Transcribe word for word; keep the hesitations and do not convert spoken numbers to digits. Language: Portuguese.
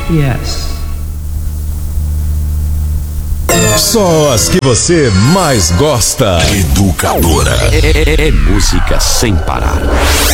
Yes. Só as que você mais gosta. Educadora. É, é, é música sem parar.